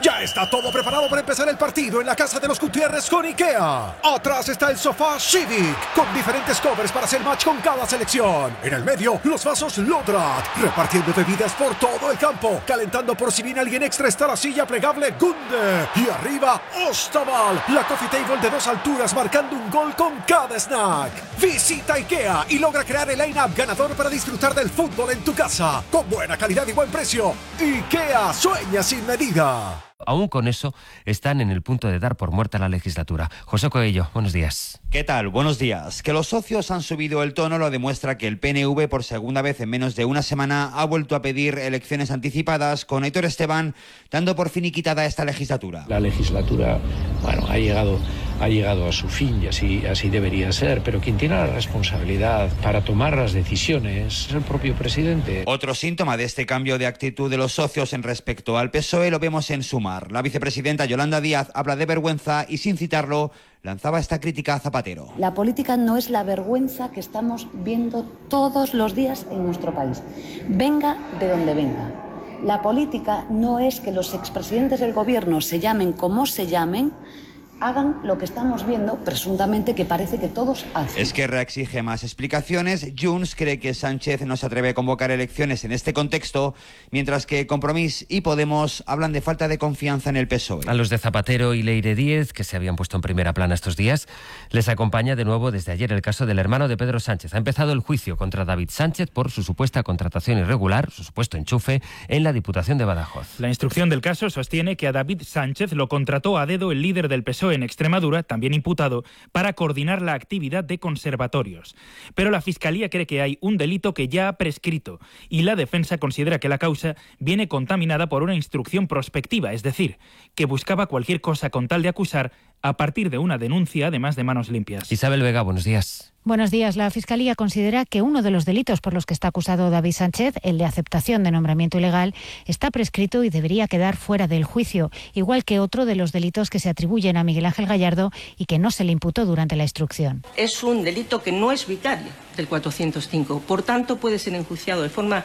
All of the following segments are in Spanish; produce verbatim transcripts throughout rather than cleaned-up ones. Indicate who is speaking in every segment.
Speaker 1: Ya está todo preparado para empezar el partido en la casa de los Gutiérrez con IKEA. Atrás está el sofá Civic, con diferentes covers para hacer match con cada selección. En el medio, los vasos Lodrat, repartiendo bebidas por todo el campo. Calentando por si viene alguien extra está la silla plegable Gunde. Y arriba, Ostaval, la coffee table de dos alturas marcando un gol con cada snack. Visita IKEA y logra crear el line-up ganador para disfrutar del fútbol en tu casa. Con buena calidad y buen precio. IKEA sueña sin medida.
Speaker 2: Aún con eso, están en el punto de dar por muerta la legislatura. José Coello, buenos días.
Speaker 3: ¿Qué tal? Buenos días. Que los socios han subido el tono lo demuestra que el P N V por segunda vez en menos de una semana ha vuelto a pedir elecciones anticipadas, con Aitor Esteban dando por finiquitada esta legislatura.
Speaker 4: La legislatura, bueno, ha llegado, ha llegado a su fin y así, así debería ser, pero quien tiene la responsabilidad para tomar las decisiones es el propio presidente.
Speaker 3: Otro síntoma de este cambio de actitud de los socios en respecto al P S O E lo vemos en Sumar. La vicepresidenta Yolanda Díaz habla de vergüenza y, sin citarlo, lanzaba esta crítica a Zapatero.
Speaker 5: La política no es la vergüenza que estamos viendo todos los días en nuestro país. Venga de donde venga. La política no es que los expresidentes del gobierno se llamen como se llamen, hagan lo que estamos viendo, presuntamente, que parece que todos hacen.
Speaker 3: Esquerra exige más explicaciones. Junts cree que Sánchez no se atreve a convocar elecciones en este contexto, mientras que Compromís y Podemos hablan de falta de confianza en el P S O E.
Speaker 2: A los de Zapatero y Leire Díez, que se habían puesto en primera plana estos días, les acompaña de nuevo desde ayer el caso del hermano de Pedro Sánchez. Ha empezado el juicio contra David Sánchez por su supuesta contratación irregular, su supuesto enchufe, en la Diputación de Badajoz.
Speaker 6: La instrucción del caso sostiene que a David Sánchez lo contrató a dedo el líder del P S O E en Extremadura, también imputado, para coordinar la actividad de conservatorios. Pero la Fiscalía cree que hay un delito que ya ha prescrito y la defensa considera que la causa viene contaminada por una instrucción prospectiva, es decir, que buscaba cualquier cosa con tal de acusar a partir de una denuncia, además de manos limpias.
Speaker 2: Isabel Vega, buenos días.
Speaker 7: Buenos días. La Fiscalía considera que uno de los delitos por los que está acusado David Sánchez, el de aceptación de nombramiento ilegal, está prescrito y debería quedar fuera del juicio, igual que otro de los delitos que se atribuyen a Miguel Ángel Gallardo y que no se le imputó durante la instrucción.
Speaker 8: Es un delito que no es vicario del cuatrocientos cinco, por tanto puede ser enjuiciado de forma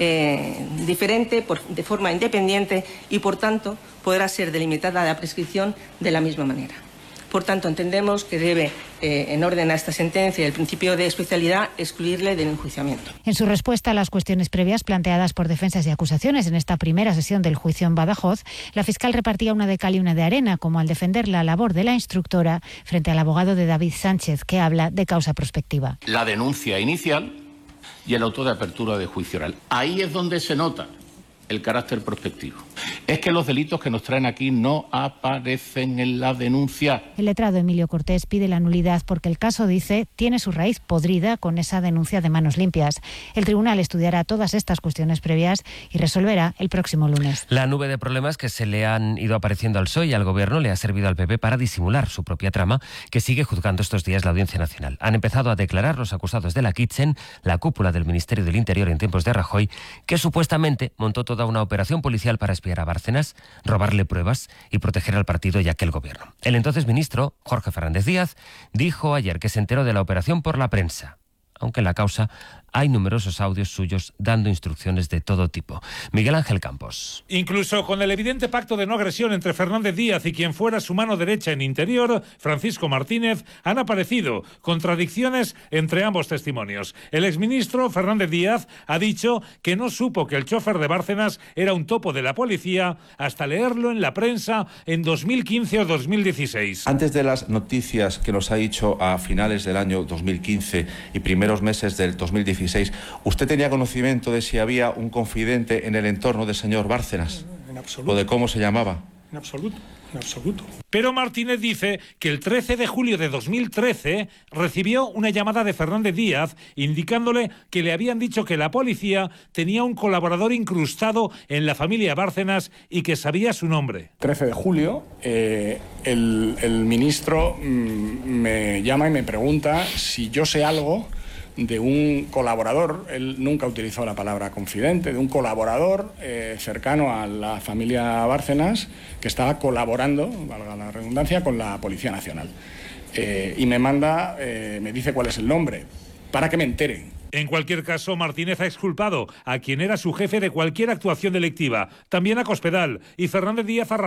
Speaker 8: eh, diferente, por, de forma independiente y por tanto podrá ser delimitada la prescripción de la misma manera. Por tanto, entendemos que debe, eh, en orden a esta sentencia y el principio de especialidad, excluirle del enjuiciamiento.
Speaker 7: En su respuesta a las cuestiones previas planteadas por defensas y acusaciones en esta primera sesión del juicio en Badajoz, la fiscal repartía una de cal y una de arena, como al defender la labor de la instructora frente al abogado de David Sánchez, que habla de causa prospectiva.
Speaker 9: La denuncia inicial y el auto de apertura de juicio oral. Ahí es donde se nota el carácter prospectivo. Es que los delitos que nos traen aquí no aparecen en la denuncia.
Speaker 7: El letrado Emilio Cortés pide la nulidad porque el caso, dice, tiene su raíz podrida con esa denuncia de manos limpias. El tribunal estudiará todas estas cuestiones previas y resolverá el próximo lunes.
Speaker 2: La nube de problemas que se le han ido apareciendo al P S O E y al Gobierno le ha servido al P P para disimular su propia trama, que sigue juzgando estos días la Audiencia Nacional. Han empezado a declarar los acusados de la Kitchen, la cúpula del Ministerio del Interior en tiempos de Rajoy, que supuestamente montó toda una operación policial para espiar a Bárcenas, robarle pruebas y proteger al partido y aquel gobierno. El entonces ministro, Jorge Fernández Díaz, dijo ayer que se enteró de la operación por la prensa, aunque en la causa hay numerosos audios suyos dando instrucciones de todo tipo. Miguel Ángel Campos.
Speaker 10: Incluso con el evidente pacto de no agresión entre Fernández Díaz y quien fuera su mano derecha en Interior, Francisco Martínez, han aparecido contradicciones entre ambos testimonios. El exministro Fernández Díaz ha dicho que no supo que el chofer de Bárcenas era un topo de la policía hasta leerlo en la prensa en dos mil quince o dos mil dieciséis.
Speaker 11: Antes de las noticias que nos ha dicho a finales del año dos mil quince y primeros meses del dos mil dieciséis, ¿usted tenía conocimiento de si había un confidente en el entorno del señor Bárcenas?
Speaker 10: En absoluto.
Speaker 11: ¿O de cómo se llamaba?
Speaker 10: En absoluto, en absoluto. Pero Martínez dice que el trece de julio de dos mil trece recibió una llamada de Fernández Díaz indicándole que le habían dicho que la policía tenía un colaborador incrustado en la familia Bárcenas y que sabía su nombre.
Speaker 12: trece de julio, eh, el, el ministro mmm, me llama y me pregunta si yo sé algo de un colaborador, él nunca utilizó la palabra confidente, de un colaborador eh, cercano a la familia Bárcenas que estaba colaborando, valga la redundancia, con la Policía Nacional. Eh, y me manda, eh, me dice cuál es el nombre, para que me entere.
Speaker 10: En cualquier caso, Martínez ha exculpado a quien era su jefe de cualquier actuación delictiva, también a Cospedal, y Fernández Díaz ha